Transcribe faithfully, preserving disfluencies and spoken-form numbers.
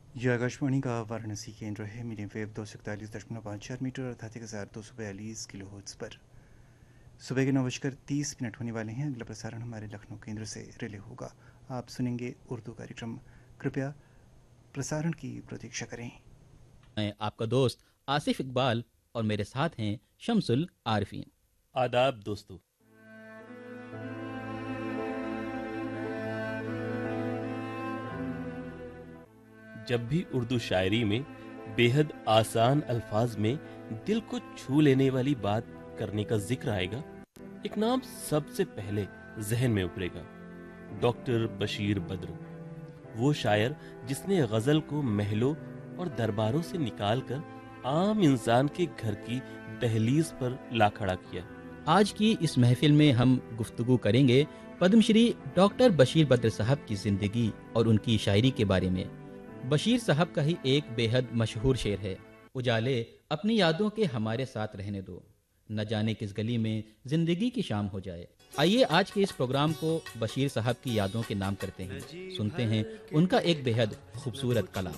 یہ آکاشوانی کا وارانسی کیندر ہے. میڈیم ویو دو سو اکتالیس دشملو پانچ چار میٹر ارتھات ایک ہزار دو سو بیالیس کلو ہرٹز پر. صبح کے نو بج کر تیس منٹ ہونے والے ہیں. اگلا پرسارن ہمارے لکھنؤ کیندر سے ریلے ہوگا. آپ سنیں گے اردو کارکرم. کرپیا پرسارن کی پرتیکشا کریں. میں آپ کا دوست آصف اقبال اور میرے ساتھ ہیں شمس العارفین. آداب دوستو. جب بھی اردو شاعری میں بے حد آسان الفاظ میں دل کو چھو لینے والی بات کرنے کا ذکر آئے گا، ایک نام سب سے پہلے ذہن میں ابھرے گا، ڈاکٹر بشیر بدر. وہ شاعر جس نے غزل کو محلوں اور درباروں سے نکال کر عام انسان کے گھر کی دہلیز پر لا کھڑا کیا. آج کی اس محفل میں ہم گفتگو کریں گے پدم شری ڈاکٹر بشیر بدر صاحب کی زندگی اور ان کی شاعری کے بارے میں. بشیر صاحب کا ہی ایک بے حد مشہور شعر ہے، اجالے اپنی یادوں کے ہمارے ساتھ رہنے دو، نہ جانے کس گلی میں زندگی کی شام ہو جائے. آئیے آج کے اس پروگرام کو بشیر صاحب کی یادوں کے نام کرتے ہیں. سنتے ہیں ان کا ایک بے حد خوبصورت کلام.